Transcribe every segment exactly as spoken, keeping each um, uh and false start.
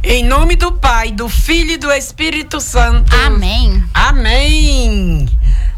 Em nome do Pai, do Filho e do Espírito Santo. Amém. Amém.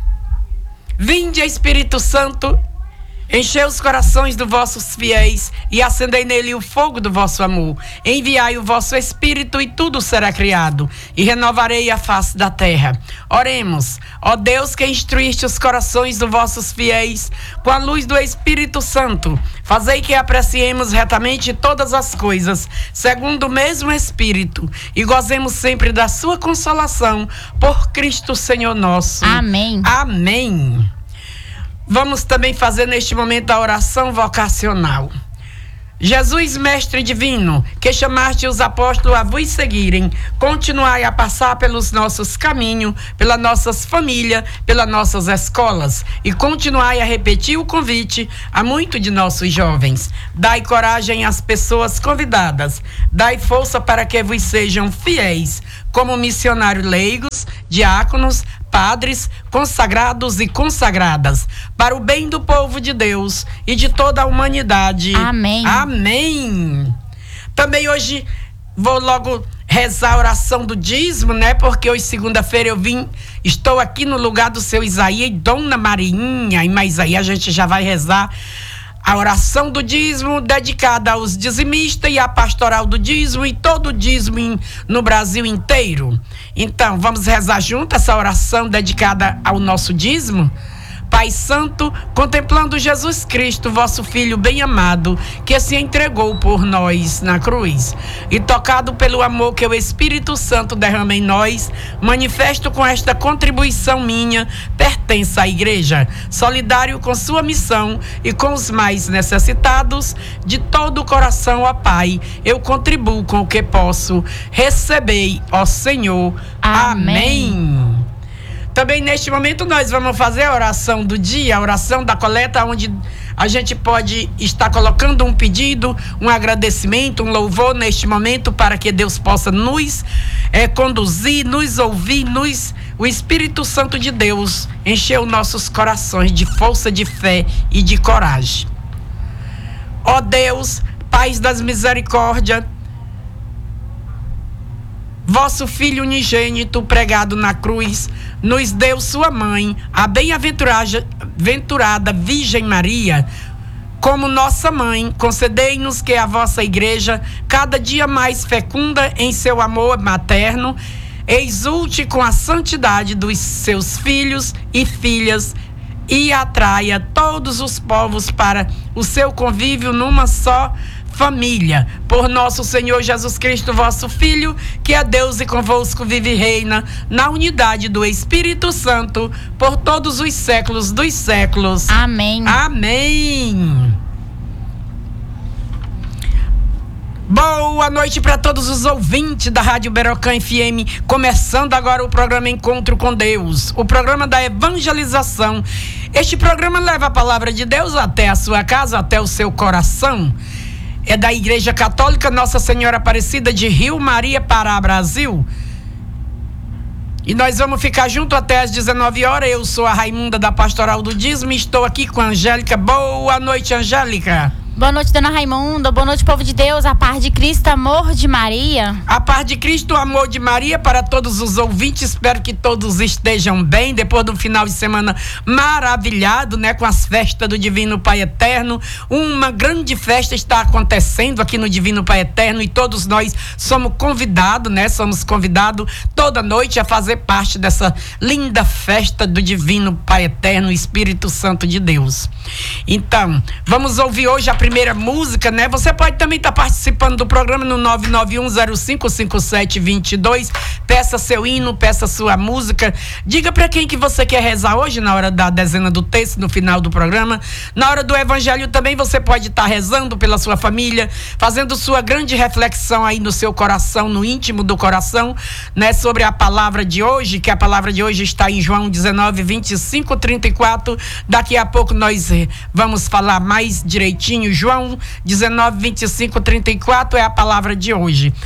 Vinde, Espírito Santo, enchei os corações dos vossos fiéis e acendei nele o fogo do vosso amor. Enviai o vosso Espírito e tudo será criado, e renovarei a face da terra. Oremos. Ó Deus, que instruíste os corações dos vossos fiéis com a luz do Espírito Santo, fazei que apreciemos retamente todas as coisas, segundo o mesmo Espírito, e gozemos sempre da sua consolação, por Cristo Senhor nosso. Amém. Amém. Vamos também fazer neste momento a oração vocacional. Jesus, Mestre Divino, que chamaste os apóstolos a vos seguirem, continuai a passar pelos nossos caminhos, pelas nossas famílias, pelas nossas escolas, e continuai a repetir o convite a muitos de nossos jovens. Dai coragem às pessoas convidadas, dai força para que vos sejam fiéis, como missionários leigos, diáconos, padres, consagrados e consagradas, para o bem do povo de Deus e de toda a humanidade. Amém. Amém. Também hoje vou logo rezar a oração do dízimo, né? Porque hoje, segunda-feira, eu vim, estou aqui no lugar do seu Isaías e Dona Marinha, e mais aí a gente já vai rezar a oração do dízimo dedicada aos dizimistas e a pastoral do dízimo e todo o dízimo in, no Brasil inteiro. Então, vamos rezar junto essa oração dedicada ao nosso dízimo? Pai Santo, contemplando Jesus Cristo, vosso Filho bem-amado, que se entregou por nós na cruz, e tocado pelo amor que o Espírito Santo derrama em nós, manifesto com esta contribuição minha, pertença à Igreja, solidário com sua missão e com os mais necessitados, de todo o coração, ó Pai, eu contribuo com o que posso. Recebei, ó Senhor. Amém. Amém. Também neste momento nós vamos fazer a oração do dia, a oração da coleta, onde a gente pode estar colocando um pedido, um agradecimento, um louvor neste momento, para que Deus possa nos é, conduzir, nos ouvir, nos, o Espírito Santo de Deus encher os nossos corações de força, de fé e de coragem. Ó Deus, Pai das misericórdias, vosso Filho unigênito, pregado na cruz, nos deu sua mãe, a bem-aventurada Virgem Maria, como nossa mãe. Concedei-nos que a vossa Igreja, cada dia mais fecunda em seu amor materno, exulte com a santidade dos seus filhos e filhas e atraia todos os povos para o seu convívio numa só família, por nosso Senhor Jesus Cristo, vosso Filho, que é Deus e convosco vive e reina na unidade do Espírito Santo por todos os séculos dos séculos. Amém. Amém. Boa noite para todos os ouvintes da Rádio Berocã F M, começando agora o programa Encontro com Deus, o programa da evangelização. Este programa leva a palavra de Deus até a sua casa, até o seu coração. É da Igreja Católica Nossa Senhora Aparecida de Rio Maria, Pará, Brasil. E nós vamos ficar junto até às dezenove horas. Eu sou a Raimunda da Pastoral do Dízimo e estou aqui com a Angélica. Boa noite, Angélica. Boa noite, dona Raimunda. Boa noite, povo de Deus. A paz de Cristo, amor de Maria. A paz de Cristo, amor de Maria para todos os ouvintes. Espero que todos estejam bem depois de um final de semana maravilhado, né? Com as festas do Divino Pai Eterno. Uma grande festa está acontecendo aqui no Divino Pai Eterno e todos nós somos convidados, né? Somos convidados toda noite a fazer parte dessa linda festa do Divino Pai Eterno, Espírito Santo de Deus. Então, vamos ouvir hoje a primeira música, né? Você pode também estar tá participando do programa no nove nove um zero cinco cinco sete dois dois. Peça seu hino, peça sua música. Diga para quem que você quer rezar hoje na hora da dezena do texto, no final do programa. Na hora do evangelho também você pode estar tá rezando pela sua família, fazendo sua grande reflexão aí no seu coração, no íntimo do coração, né? Sobre a palavra de hoje, que a palavra de hoje está em João dezenove, vinte e cinco, trinta e quatro. Daqui a pouco nós vamos falar mais direitinho. João dezenove, vinte e cinco, trinta e quatro é a palavra de hoje.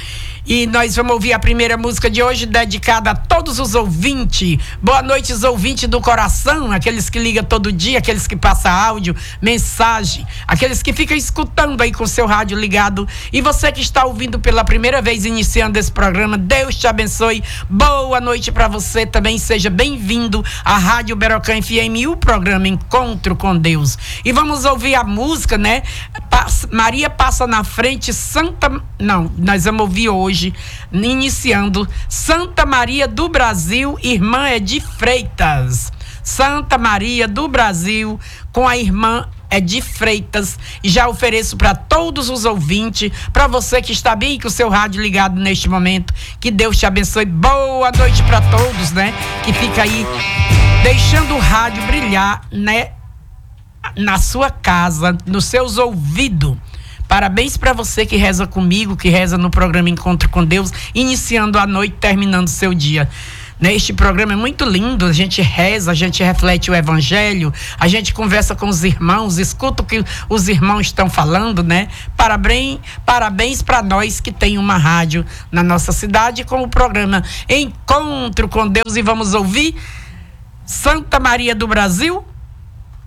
E nós vamos ouvir a primeira música de hoje, dedicada a todos os ouvintes. Boa noite, os ouvintes do coração, aqueles que ligam todo dia, aqueles que passam áudio, mensagem, aqueles que ficam escutando aí com o seu rádio ligado. E você que está ouvindo pela primeira vez, iniciando esse programa, Deus te abençoe. Boa noite para você também, seja bem-vindo à Rádio Berocã F M e o programa Encontro com Deus. E vamos ouvir a música, né? Maria passa na frente, Santa... Não, nós vamos ouvir hoje, iniciando, Santa Maria do Brasil, irmã Edith Freitas. Santa Maria do Brasil, com a irmã Edith Freitas. E já ofereço para todos os ouvintes, para você que está bem com o seu rádio ligado neste momento, que Deus te abençoe. Boa noite para todos, né? Que fica aí deixando o rádio brilhar, né? Na sua casa, nos seus ouvidos. Parabéns para você que reza comigo, que reza no programa Encontro com Deus, iniciando a noite, terminando o seu dia. Este programa é muito lindo, a gente reza, a gente reflete o evangelho, a gente conversa com os irmãos, escuta o que os irmãos estão falando, né? Parabéns, parabéns para nós que tem uma rádio na nossa cidade com o programa Encontro com Deus. E vamos ouvir Santa Maria do Brasil,